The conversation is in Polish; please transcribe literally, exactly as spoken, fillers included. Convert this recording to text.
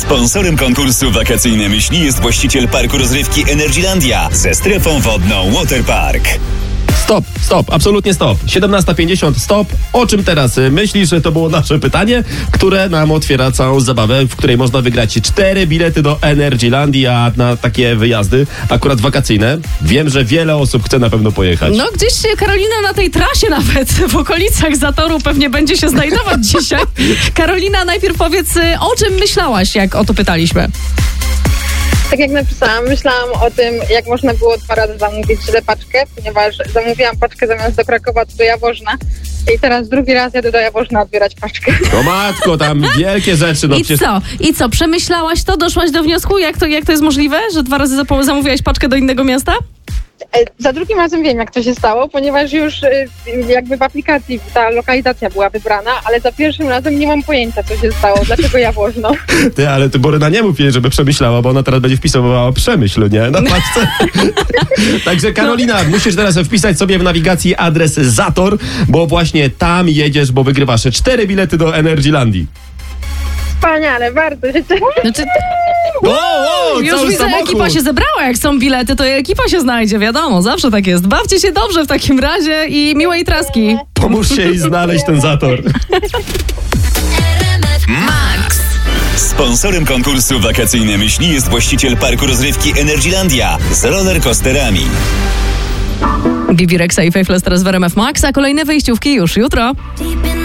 Sponsorem konkursu Wakacyjne Myśli jest właściciel parku rozrywki Energylandia ze strefą wodną Waterpark. Stop, stop, absolutnie stop. siedemnasta pięćdziesiąt, stop. O czym teraz myślisz? To było nasze pytanie, które nam otwiera całą zabawę, w której można wygrać cztery bilety do Energylandia na takie wyjazdy, akurat wakacyjne. Wiem, że wiele osób chce na pewno pojechać. No gdzieś Karolina na tej trasie nawet, w okolicach Zatoru pewnie będzie się znajdować dzisiaj. Karolina, najpierw powiedz, o czym myślałaś, jak o to pytaliśmy? Tak jak napisałam, myślałam o tym, jak można było dwa razy zamówić źle paczkę, ponieważ zamówiłam paczkę zamiast do Krakowa, to do Jaworzna i teraz drugi raz jadę do Jaworzna odbierać paczkę. O matko, tam wielkie rzeczy. No I przecież... co? I co? Przemyślałaś to? Doszłaś do wniosku? Jak to, jak to jest możliwe, że dwa razy zapo- zamówiłaś paczkę do innego miasta? E, Za drugim razem wiem, jak to się stało, ponieważ już e, jakby w aplikacji ta lokalizacja była wybrana, ale za pierwszym razem nie mam pojęcia, co się stało, dlaczego Jaworzno. Ty, ale ty Boryna nie mów jej, żeby przemyślała, bo ona teraz będzie wpisywała przemyśl, nie? Na paczce. Także Karolina, musisz teraz wpisać sobie w nawigacji adres Zator, bo właśnie tam jedziesz, bo wygrywasz cztery bilety do Energylandii. Wspaniale, bardzo się cieszę. Znaczy, O, o, już cały widzę, samochód. ekipa się zebrała. Jak są bilety, to ekipa się znajdzie, wiadomo, zawsze tak jest. Bawcie się dobrze w takim razie i miłej traski. Pomóż się jej znaleźć ten Zator. Max. Sponsorem konkursu Wakacyjne Myśli jest właściciel parku rozrywki Energylandia z rollercoasterami. Bibi Rexa i Faithless teraz w R M F Max, a kolejne wejściówki już jutro.